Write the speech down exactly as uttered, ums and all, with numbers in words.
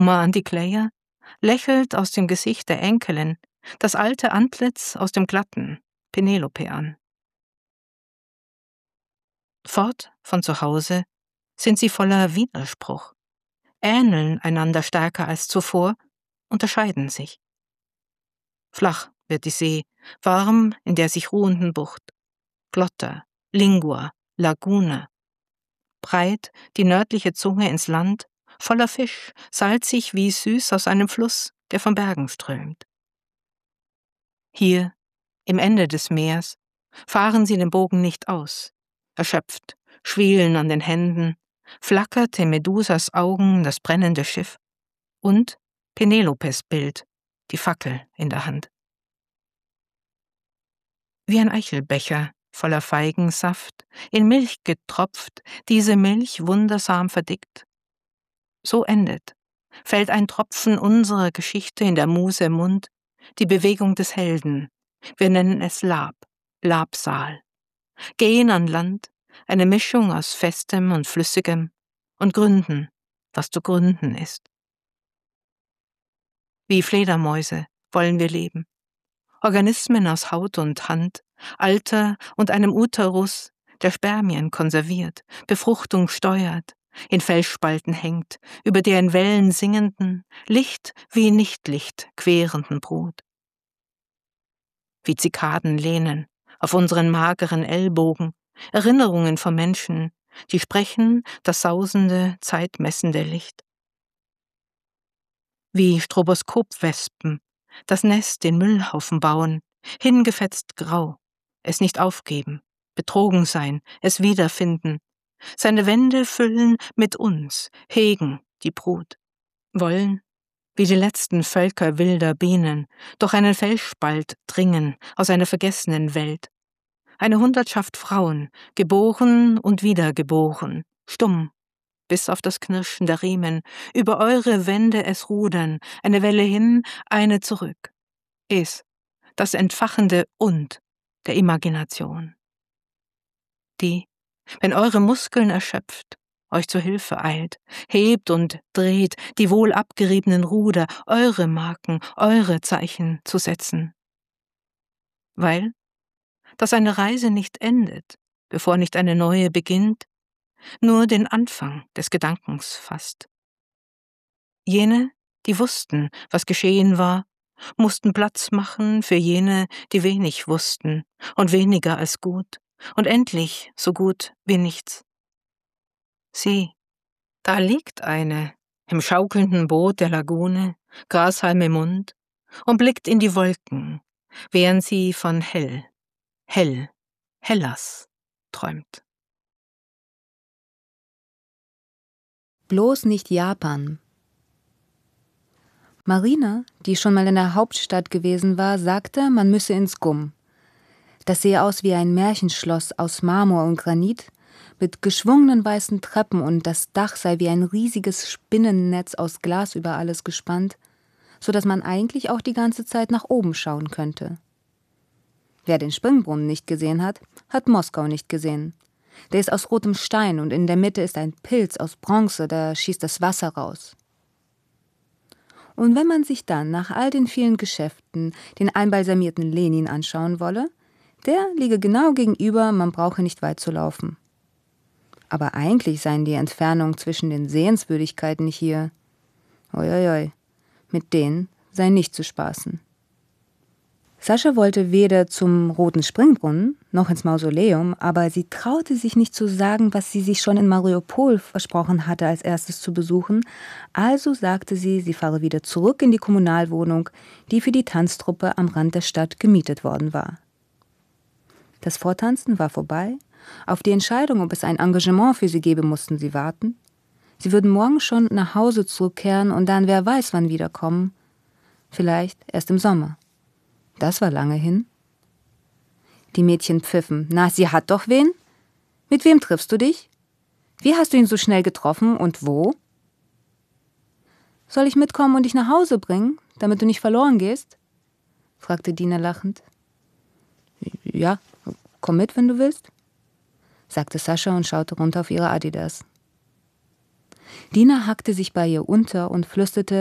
Oma Antikleia lächelt aus dem Gesicht der Enkelin das alte Antlitz aus dem glatten Penelope an. Fort von zu Hause sind sie voller Widerspruch, ähneln einander stärker als zuvor, unterscheiden sich. Flach wird die See, warm in der sich ruhenden Bucht, Glotta, Lingua, Laguna. Breit die nördliche Zunge ins Land, voller Fisch, salzig wie süß aus einem Fluss, der von Bergen strömt. Hier, im Ende des Meers, fahren sie den Bogen nicht aus, erschöpft, schwielen an den Händen, flackert in Medusas Augen das brennende Schiff und Penelopes Bild, die Fackel in der Hand. Wie ein Eichelbecher voller Feigensaft, in Milch getropft, diese Milch wundersam verdickt. So endet, fällt ein Tropfen unserer Geschichte in der Muse Mund, die Bewegung des Helden. Wir nennen es Lab, Labsal. Gehen an Land, eine Mischung aus Festem und Flüssigem, und gründen, was zu gründen ist. Wie Fledermäuse wollen wir leben. Organismen aus Haut und Hand, Alter und einem Uterus, der Spermien konserviert, Befruchtung steuert, in Felsspalten hängt, über der in Wellen singenden, Licht wie Nichtlicht querenden Brut. Wie Zikaden lehnen auf unseren mageren Ellbogen, Erinnerungen von Menschen, die sprechen das sausende, zeitmessende Licht. Wie Stroboskopwespen das Nest den Müllhaufen bauen, hingefetzt grau, es nicht aufgeben, betrogen sein, es wiederfinden, seine Wände füllen mit uns, hegen die Brut, wollen, wie die letzten Völker wilder Bienen, durch einen Felsspalt dringen aus einer vergessenen Welt. Eine Hundertschaft Frauen, geboren und wiedergeboren, stumm, bis auf das Knirschen der Riemen, über eure Wände es rudern, eine Welle hin, eine zurück. Es, das entfachende Und der Imagination. Die, wenn eure Muskeln erschöpft, euch zur Hilfe eilt, hebt und dreht die wohl abgeriebenen Ruder, eure Marken, eure Zeichen zu setzen. Weil, dass eine Reise nicht endet, bevor nicht eine neue beginnt, nur den Anfang des Gedankens fasst. Jene, die wussten, was geschehen war, mussten Platz machen für jene, die wenig wussten und weniger als gut und endlich so gut wie nichts. Sieh, da liegt eine im schaukelnden Boot der Lagune, Grashalm im Mund, und blickt in die Wolken, während sie von Hell, Hell, Hellas träumt. Bloß nicht Japan. Marina, die schon mal in der Hauptstadt gewesen war, sagte, man müsse ins Gumm. Das sehe aus wie ein Märchenschloss aus Marmor und Granit, mit geschwungenen weißen Treppen, und das Dach sei wie ein riesiges Spinnennetz aus Glas über alles gespannt, so dass man eigentlich auch die ganze Zeit nach oben schauen könnte. Wer den Springbrunnen nicht gesehen hat, hat Moskau nicht gesehen. Der ist aus rotem Stein und in der Mitte ist ein Pilz aus Bronze, da schießt das Wasser raus. Und wenn man sich dann nach all den vielen Geschäften den einbalsamierten Lenin anschauen wolle, der liege genau gegenüber, man brauche nicht weit zu laufen. Aber eigentlich seien die Entfernungen zwischen den Sehenswürdigkeiten hier, uiuiui, mit denen sei nicht zu spaßen. Sascha wollte weder zum Roten Springbrunnen noch ins Mausoleum, aber sie traute sich nicht zu sagen, was sie sich schon in Mariupol versprochen hatte, als erstes zu besuchen. Also sagte sie, sie fahre wieder zurück in die Kommunalwohnung, die für die Tanztruppe am Rand der Stadt gemietet worden war. Das Vortanzen war vorbei. Auf die Entscheidung, ob es ein Engagement für sie gebe, mussten sie warten. Sie würden morgen schon nach Hause zurückkehren und dann wer weiß wann wiederkommen. Vielleicht erst im Sommer. Das war lange hin. Die Mädchen pfiffen. Na, sie hat doch wen? Mit wem triffst du dich? Wie hast du ihn so schnell getroffen und wo? Soll ich mitkommen und dich nach Hause bringen, damit du nicht verloren gehst? Fragte Dina lachend. Ja, komm mit, wenn du willst, sagte Sascha und schaute runter auf ihre Adidas. Dina hackte sich bei ihr unter und flüsterte: